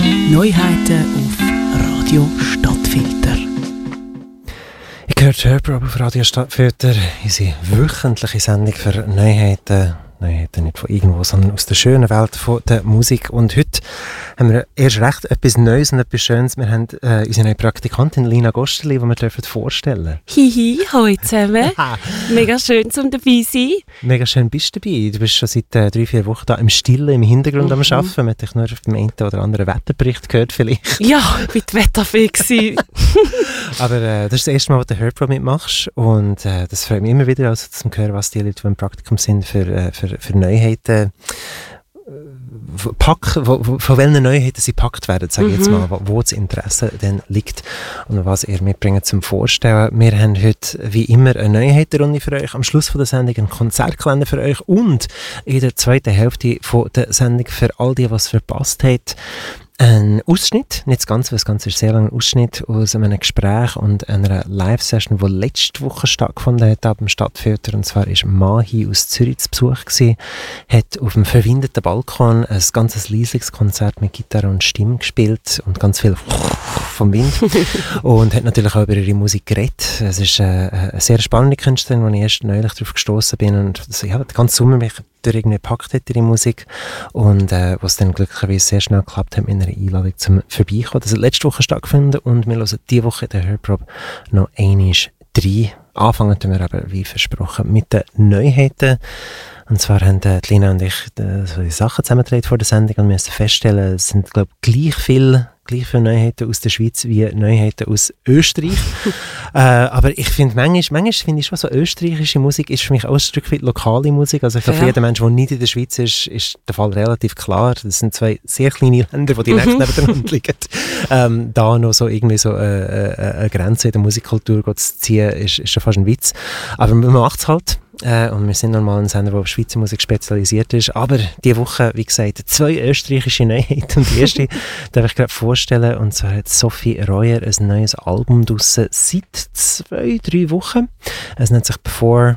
Neuheiten auf Radio Stadtfilter. Ich höre Hörprobe auf Radio Stadtfilter, unsere wöchentliche Sendung für Neuheiten nicht von irgendwo, sondern aus der schönen Welt von der Musik. Und heute haben wir erst recht etwas Neues und etwas Schönes. Wir haben unsere neue Praktikantin Lina Gosteli, die wir vorstellen dürfen. Hihi, hallo zusammen. Mega schön, zum dabei sein. Mega schön bist du dabei. Du bist schon seit 3-4 Wochen da im Stillen, im Hintergrund am Arbeiten. Man hat dich nur auf dem einen oder anderen Wetterbericht gehört vielleicht. Ja, ich war die Wetterfee gewesen. Aber das ist das erste Mal, dass du Hörpro mitmachst. Und das freut mich immer wieder, also, zu hören, was die Leute, die im Praktikum sind, für Neuheiten von welchen Neuheiten sie gepackt werden, sage ich jetzt mal, wo das Interesse dann liegt und was ihr mitbringt zum Vorstellen. Wir haben heute wie immer eine Neuheitenrunde für euch, am Schluss von der Sendung ein Konzertkalender für euch und in der zweiten Hälfte von der Sendung für all die, was verpasst hat, ein Ausschnitt, nicht das Ganze, weil das Ganze ist sehr lang, ein Ausschnitt aus einem Gespräch und einer Live-Session, die letzte Woche stattgefunden hat, ab dem Stadtfilter. Und zwar war Mahi aus Zürich zu Besuch gewesen, hat auf dem verwindeten Balkon ein ganzes leisliches Konzert mit Gitarre und Stimme gespielt und ganz viel vom Wind und hat natürlich auch über ihre Musik geredet. Es ist eine sehr spannende Künstlerin, wo ich erst neulich darauf gestoßen bin und ja, den ganzen Sommer mich irgendwie gepackt hat, ihre Musik, und was dann glücklicherweise sehr schnell geklappt hat mit einer Einladung zum Vorbeikommen. Das hat letzte Woche stattgefunden und wir hören diese Woche in der Hörprobe noch einmal 3. Anfangen wir aber, wie versprochen, mit den Neuheiten. Und zwar haben Lina und ich so die Sachen zusammengetragen vor der Sendung und müssen feststellen, es sind, glaube ich, gleich viele Neuheiten aus der Schweiz wie Neuheiten aus Österreich. Aber ich finde, manchmal finde ich schon, so österreichische Musik ist für mich auch ein Stück weit lokale Musik. Also ich glaube, für jeden Menschen, der nicht in der Schweiz ist der Fall relativ klar. Das sind zwei sehr kleine Länder, die direkt nebeneinander liegen. Da noch so irgendwie so eine Grenze in der Musikkultur zu ziehen, ist schon fast ein Witz. Aber man macht es halt. Und wir sind normal ein Sender, der auf Schweizer Musik spezialisiert ist. Aber diese Woche, wie gesagt, 2 österreichische Neuheiten. Und die erste darf ich gerade vorstellen. Und zwar hat Sophie Royer ein neues Album draussen seit 2-3 Wochen. Es nennt sich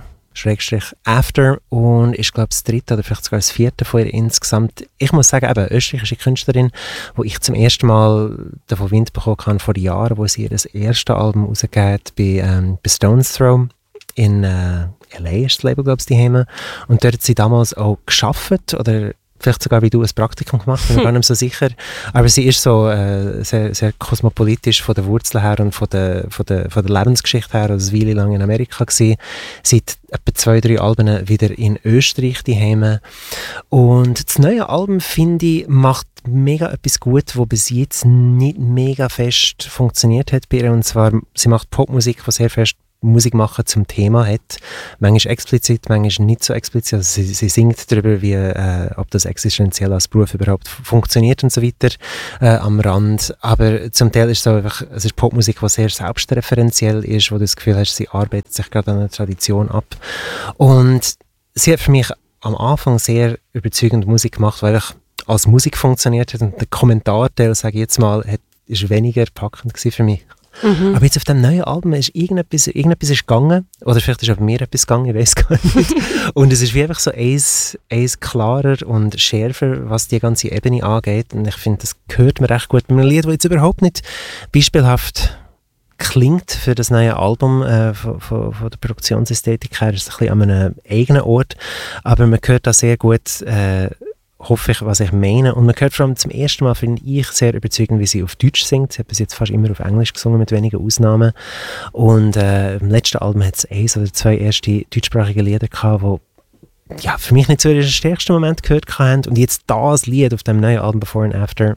Before/After und ist, glaube ich, das 3. oder vielleicht sogar das 4. von ihr insgesamt. Ich muss sagen, eben, österreichische Künstlerin, wo ich zum ersten Mal davon Wind bekommen habe vor Jahren, wo sie ihr das erste Album rausgegeben hat bei Stones Throw in LA ist das Label, glaube ich, die Heime. Und dort hat sie damals auch gearbeitet oder vielleicht sogar wie du ein Praktikum gemacht, bin mir gar nicht so sicher. Aber sie ist so sehr, sehr kosmopolitisch von den Wurzeln her und von der Lebensgeschichte her, also eine Weile lang in Amerika gewesen. Seit etwa 2-3 Alben wieder in Österreich die Heime. Und das neue Album, finde ich, macht mega etwas gut, wo bis jetzt nicht mega fest funktioniert hat bei ihr. Und zwar, sie macht Popmusik, die sehr fest Musik machen zum Thema hat. Manchmal explizit, manchmal nicht so explizit. Also sie singt darüber, wie, ob das existenziell als Beruf überhaupt funktioniert und so weiter, am Rand. Aber zum Teil ist es so einfach, es ist Popmusik, die sehr selbstreferenziell ist, wo du das Gefühl hast, sie arbeitet sich gerade an einer Tradition ab. Und sie hat für mich am Anfang sehr überzeugend Musik gemacht, weil ich als Musik funktioniert hat und der Kommentarteil, sage ich jetzt mal, ist weniger packend gewesen für mich. Aber jetzt auf dem neuen Album ist irgendetwas ist gegangen, oder vielleicht ist auch bei mir etwas gegangen, ich weiß gar nicht. Und es ist wie einfach so eins klarer und schärfer, was die ganze Ebene angeht. Und ich finde, das gehört mir recht gut. Bei einem Lied, das jetzt überhaupt nicht beispielhaft klingt für das neue Album von der Produktionsästhetik her, ist es ein bisschen an einem eigenen Ort. Aber man hört da sehr gut, hoffe ich, was ich meine. Und man hört vor allem zum ersten Mal, finde ich, sehr überzeugend, wie sie auf Deutsch singt. Sie hat bis jetzt fast immer auf Englisch gesungen, mit wenigen Ausnahmen. Und im letzten Album hat es 1 oder 2 erste deutschsprachige Lieder gehabt, die ja, für mich nicht so in den stärksten Moment gehört haben. Und jetzt das Lied auf dem neuen Album Before/After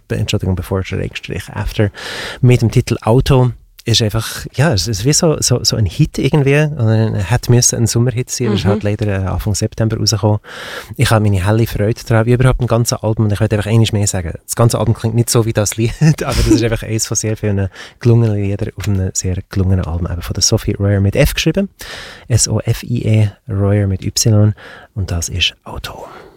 mit dem Titel Auto ist einfach, ja, es ist wie so ein Hit irgendwie. Oder hätte müssen ein Sommerhit sein, aber es ist halt leider Anfang September rausgekommen. Ich habe meine helle Freude daran, wie überhaupt ein ganzes Album. Und ich würde einfach einiges mehr sagen. Das ganze Album klingt nicht so wie das Lied, aber das ist einfach eines von sehr vielen gelungenen Liedern auf einem sehr gelungenen Album. Eben von der Sophie Royer mit F geschrieben. S-O-F-I-E, Royer mit Y. Und das ist Auto.